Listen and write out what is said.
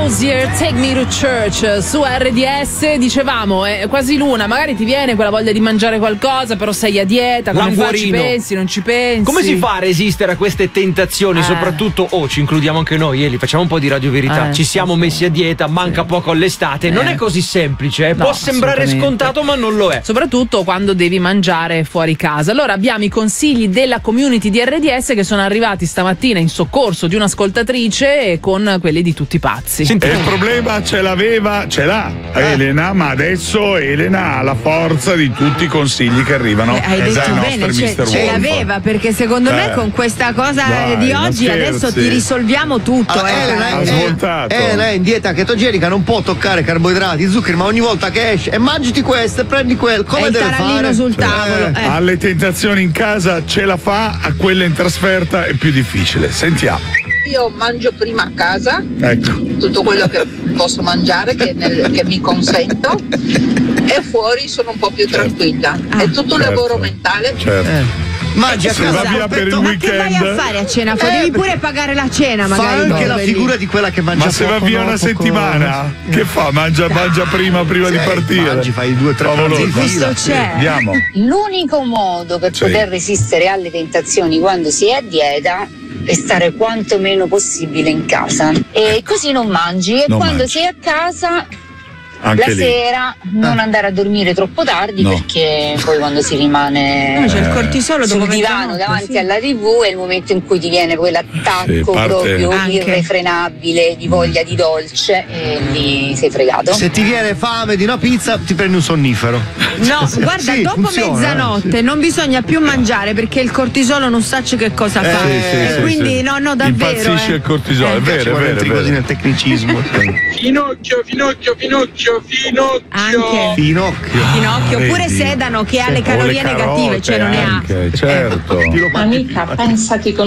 Hozier, Take Me to Church su RDS. Dicevamo, è quasi l'una, magari ti viene quella voglia di mangiare qualcosa, però sei a dieta, come fai? Ci pensi, non ci pensi? Come si fa a resistere a queste tentazioni? Soprattutto, ci includiamo anche noi, Eli, facciamo un po' di Radio Verità. Ci siamo messi a dieta, manca poco all'estate, non è così semplice, No, può sembrare scontato ma non lo è. Soprattutto quando devi mangiare fuori casa. Allora abbiamo i consigli della community di RDS che sono arrivati stamattina in soccorso di un'ascoltatrice con quelli di tutti i pazzi. Il problema ce l'ha Elena, ma adesso Elena ha la forza di tutti i consigli che arrivano hai detto bene, ce l'aveva, perché secondo me con questa cosa di oggi adesso ti risolviamo tutto. Elena è in dieta chetogenica, non può toccare carboidrati, zuccheri, ma ogni volta che esce e mangiati questo e prendi quello, come deve fare? Sul tavolo. Alle tentazioni in casa ce la fa, a quelle in trasferta è più difficile. Sentiamo. Io mangio prima a casa, tutto quello che posso mangiare, che mi consento, e fuori sono un po' più tranquilla. È tutto un lavoro mentale. Mangi a casa via per il weekend. Che vai a fare a cena? Devi pure pagare la cena, magari. Fa anche la figura di quella che mangia. Ma se va via una settimana, che fa? Mangia prima di partire. Fai 2 o 3 pranzi. Questo c'è. Andiamo. L'unico modo per poter resistere alle tentazioni quando si è a dieta è stare quanto meno possibile in casa, e così non mangi, e quando sei a casa anche la lì. sera non andare a dormire troppo tardi, perché poi quando si rimane c'è il cortisolo sul dopo divano davanti alla TV è il momento in cui ti viene quell'attacco proprio irrefrenabile di voglia di dolce, e lì sei fregato. Se ti viene fame di una pizza ti prendi un sonnifero. No, guarda, dopo mezzanotte non bisogna più mangiare, perché il cortisolo non sa che cosa fa. Quindi no, davvero. Impazzisce il cortisolo, è vero. Così nel tecnicismo. Finocchio. Anche Finocchio, oppure Sedano, che ha le calorie negative, cioè non ne ha. Certo. Amica, pensati con